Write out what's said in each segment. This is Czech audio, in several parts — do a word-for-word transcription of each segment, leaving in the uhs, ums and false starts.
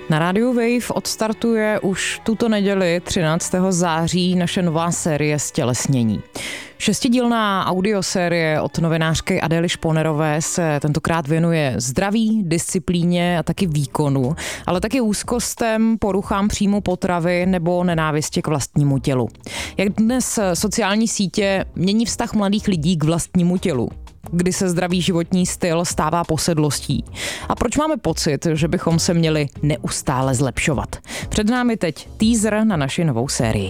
Na rádiu Wave odstartuje už tuto neděli třináctého září naše nová série Stělesnění. Šestidílná audiosérie od novinářky Adély Šponerové se tentokrát věnuje zdraví, disciplíně a taky výkonu, ale taky úzkostem, poruchám příjmu potravy nebo nenávisti k vlastnímu tělu. Jak dnes sociální sítě mění vztah mladých lidí k vlastnímu tělu? Kdy se zdravý životní styl stává posedlostí? A proč máme pocit, že bychom se měli neustále zlepšovat? Před námi teď teaser na naši novou sérii.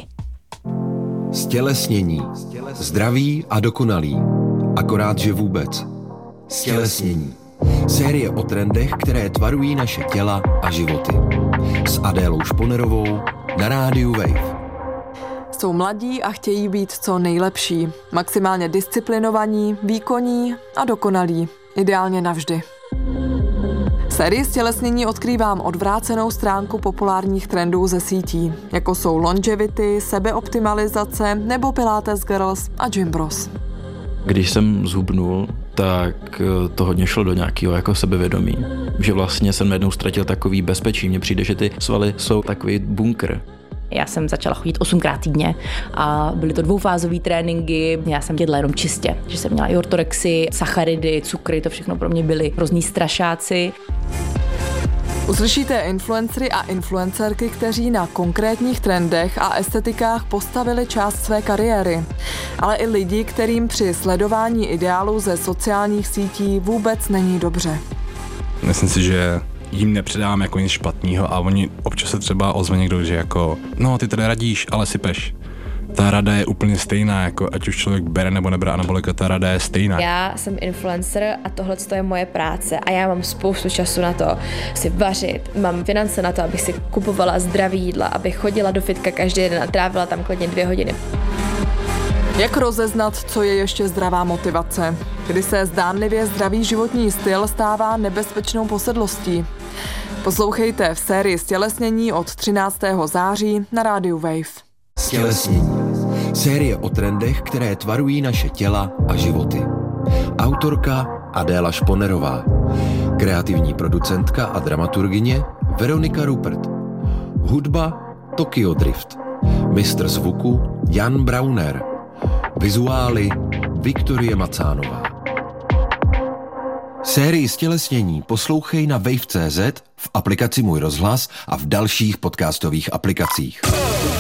Stělesnění. Zdraví a dokonalý. Akorát, že vůbec. Stělesnění. Série o trendech, které tvarují naše těla a životy. S Adélou Šponerovou na rádiu Wave. Jsou mladí a chtějí být co nejlepší. Maximálně disciplinovaní, výkonní a dokonalí. Ideálně navždy. V sérii Stělesnění odkrývám odvrácenou stránku populárních trendů ze sítí, jako jsou longevity, sebeoptimalizace nebo Pilates Girls a Gym Bros. Když jsem zhubnul, tak to hodně šlo do nějakého jako sebevědomí. Že vlastně jsem najednou ztratil takový bezpečí. Mně přijde, že ty svaly jsou takový bunkr. Já jsem začala chodit osmkrát týdně a byly to dvoufázové tréninky. Já jsem jedla jenom čistě, že jsem měla i ortorexy, sacharidy, cukry, to všechno pro mě byly hrozný strašáci. Uslyšíte influencery a influencerky, kteří na konkrétních trendech a estetikách postavili část své kariéry, ale i lidi, kterým při sledování ideálů ze sociálních sítí vůbec není dobře. Myslím si, že jim nepředám jako nic špatného a oni občas se třeba ozve někdo, že jako no ty tady radíš, ale sypeš. Ta rada je úplně stejná, jako ať už člověk bere nebo nebere anabolika, ta rada je stejná. Já jsem influencer a tohle je moje práce a já mám spoustu času na to si vařit. Mám finance na to, abych si kupovala zdravý jídla, abych chodila do fitka každý den a trávila tam klidně dvě hodiny. Jak rozeznat, co je ještě zdravá motivace? Kdy se zdánlivě zdravý životní styl stává nebezpečnou posedlostí? Poslouchejte v sérii Stělesnění od třináctého září na rádiu Wave. Stělesnění. Série o trendech, které tvarují naše těla a životy. Autorka Adéla Šponerová. Kreativní producentka a dramaturgyně Veronika Rupert. Hudba Tokyo Drift. Mistr zvuku Jan Brauner. Vizuály Viktorie Macánová. Sérii Stělesnění poslouchej na wave tečka cé zet, v aplikaci Můj rozhlas a v dalších podcastových aplikacích.